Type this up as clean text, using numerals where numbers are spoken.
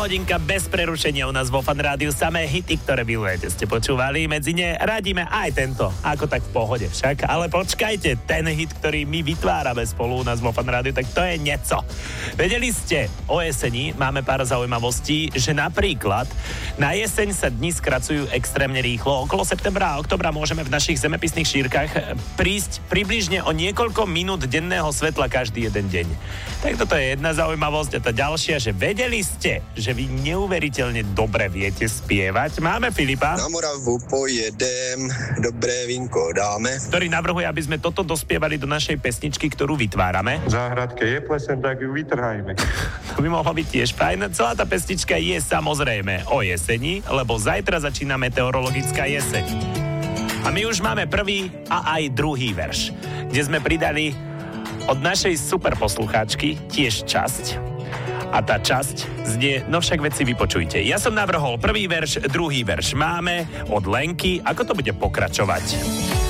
hodinka bez prerušenia u nás vo Fan Rádiu. Samé hity, ktoré milujete, ste počúvali. Medzi ne radíme aj tento. Ako tak v pohode však. Ale počkajte, ten hit, ktorý my vytvárame spolu u nás vo Fan Rádiu, tak to je niečo. Vedeli ste, o jeseni máme pár zaujímavostí, že napríklad na jeseň sa dni skracujú extrémne rýchlo. Okolo septembra a októbra môžeme v našich zemepisných šírkach prísť približne o niekoľko minút denného svetla každý jeden deň. Tak toto je jedna zaujímavosť a tá ďalšia, že vedeli ste, že vy neuveriteľne dobre viete spievať. Máme Filipa. Na Moravu pojedem, dobré vínko dáme. Ktorý navrhuje, aby sme toto dospievali do našej pesničky, ktorú vytvárame. V záhradke je plesen, tak ju vytrhajme. To by mohlo byť tiež fajn. Celá tá pesnička je samozrejme o jeseni, lebo zajtra začína meteorologická jeseň. A my už máme prvý a aj druhý verš, kde sme pridali od našej super poslucháčky tiež časť. A tá časť znie, no však veci vypočujte. Ja som navrhol prvý verš, druhý verš máme od Lenky. Ako to bude pokračovať?